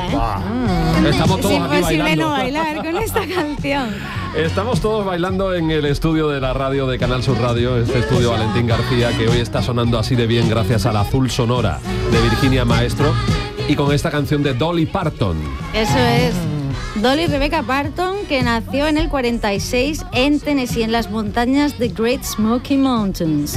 Estamos todos Es aquí imposible bailando. no bailar con esta canción. Estamos todos bailando en el estudio de la radio de Canal Sur Radio, este estudio Valentín García, que hoy está sonando así de bien gracias a la Azul Sonora de Virginia Maestro y con esta canción de Dolly Parton. Eso es. Dolly Rebecca Parton, que nació en el 46 en Tennessee, en las montañas de Great Smoky Mountains.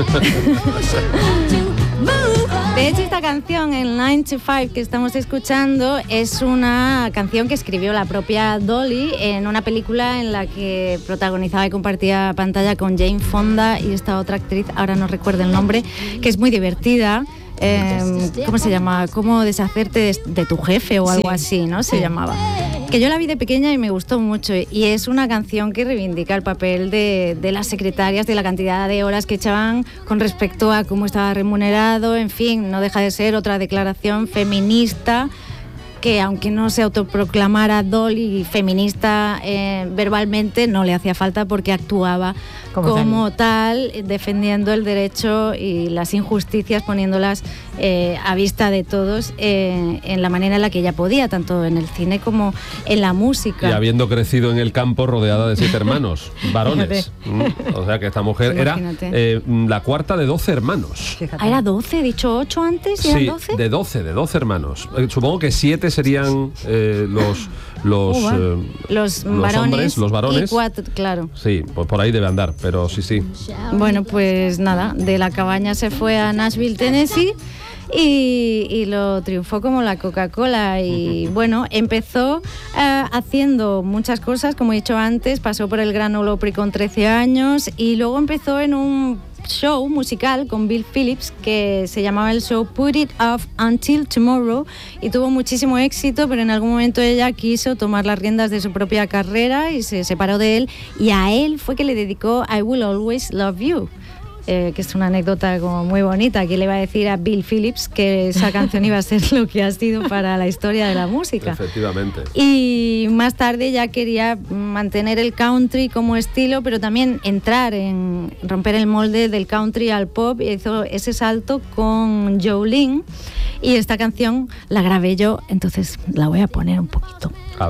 De hecho, esta canción, el 9 to 5 que estamos escuchando, es una canción que escribió la propia Dolly en una película en la que protagonizaba y compartía pantalla con Jane Fonda y esta otra actriz, ahora no recuerdo el nombre, que es muy divertida. ¿Cómo se llama? ¿Cómo deshacerte de tu jefe o algo así, ¿no? Se llamaba. Que yo la vi de pequeña y me gustó mucho, y es una canción que reivindica el papel de las secretarias, de la cantidad de horas que echaban con respecto a cómo estaba remunerado, en fin, no deja de ser otra declaración feminista que, aunque no se autoproclamara Dolly feminista verbalmente, no le hacía falta porque actuaba como tal, defendiendo el derecho y las injusticias, poniéndolas a vista de todos en la manera en la que ella podía, tanto en el cine como en la música. Y habiendo crecido en el campo rodeada de 7 hermanos, varones. O sea que esta mujer era la cuarta de 12 hermanos. ¿Era 12? ¿He dicho 8 antes? ¿Y eran 12? De 12 hermanos. Supongo que 7 serían los varones, hombres, los varones. Y 4, claro. Sí, pues por ahí debe andar, pero sí. Bueno, pues nada, de la cabaña se fue a Nashville, Tennessee, y lo triunfó como la Coca-Cola. Y bueno, empezó haciendo muchas cosas, como he dicho antes, pasó por el Gran Ole Opry con 13 años y luego empezó en un show musical con Bill Phillips que se llamaba el show Put It Off Until Tomorrow, y tuvo muchísimo éxito, pero en algún momento ella quiso tomar las riendas de su propia carrera y se separó de él, y a él fue que le dedicó I Will Always Love You. Que es una anécdota como muy bonita, que le iba a decir a Bill Phillips que esa canción iba a ser lo que ha sido para la historia de la música. Efectivamente. Y más tarde ya quería mantener el country como estilo, pero también romper el molde del country al pop, y hizo ese salto con Jolene, y esta canción la grabé yo, entonces la voy a poner un poquito.